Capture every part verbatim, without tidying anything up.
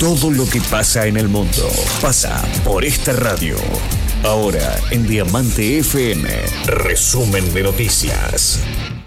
Todo lo que pasa en el mundo pasa por esta radio. Ahora en Diamante F M, resumen de noticias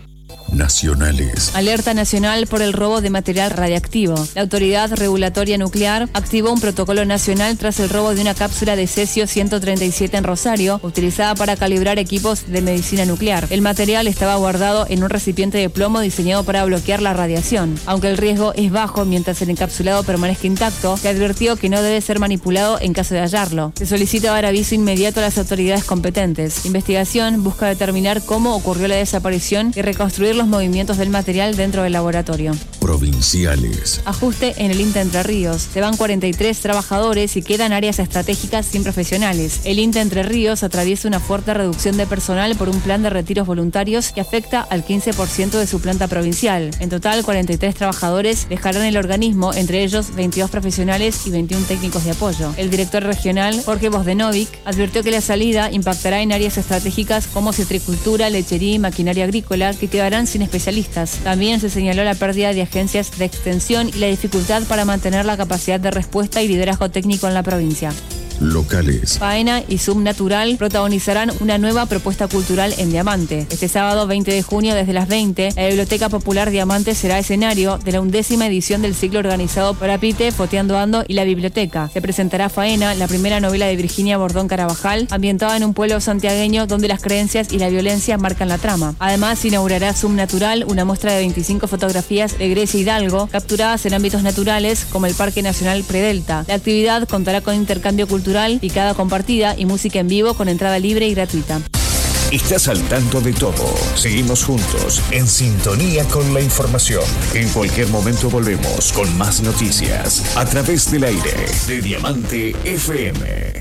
nacionales. Alerta nacional por el robo de material radiactivo. La Autoridad Regulatoria Nuclear activó un protocolo nacional tras el robo de una cápsula de cesio ciento treinta y siete en Rosario, utilizada para calibrar equipos de medicina nuclear. El material estaba guardado en un recipiente de plomo diseñado para bloquear la radiación. Aunque el riesgo es bajo mientras el encapsulado permanezca intacto, se advirtió que no debe ser manipulado en caso de hallarlo. Se solicita dar aviso inmediato a las autoridades competentes. La investigación busca determinar cómo ocurrió la desaparición y reconstruir los movimientos del material dentro del laboratorio. Provinciales. Ajuste en el INTA Entre Ríos. Se van cuarenta y tres trabajadores y quedan áreas estratégicas sin profesionales. El INTA Entre Ríos atraviesa una fuerte reducción de personal por un plan de retiros voluntarios que afecta al quince por ciento de su planta provincial. En total, cuarenta y tres trabajadores dejarán el organismo, entre ellos veintidós profesionales y veintiún técnicos de apoyo. El director regional, Jorge Bosdenovic, advirtió que la salida impactará en áreas estratégicas como citricultura, lechería y maquinaria agrícola, que quedarán sin especialistas. También se señaló la pérdida de agencias de extensión y la dificultad para mantener la capacidad de respuesta y liderazgo técnico en la provincia. Locales. Faena y Subnatural protagonizarán una nueva propuesta cultural en Diamante. Este sábado veinte de junio desde las veinte, la Biblioteca Popular Diamante será escenario de la undécima edición del ciclo organizado por APITE, Foteando Ando y la Biblioteca. Se presentará Faena, la primera novela de Virginia Bordón Carabajal, ambientada en un pueblo santiagueño donde las creencias y la violencia marcan la trama. Además, se inaugurará Subnatural, una muestra de veinticinco fotografías de Grecia Hidalgo, capturadas en ámbitos naturales como el Parque Nacional Predelta. La actividad contará con intercambio cultural, picada compartida y música en vivo con entrada libre y gratuita. Estás al tanto de todo. Seguimos juntos, en sintonía con la información. En cualquier momento volvemos con más noticias a través del aire de Diamante F M.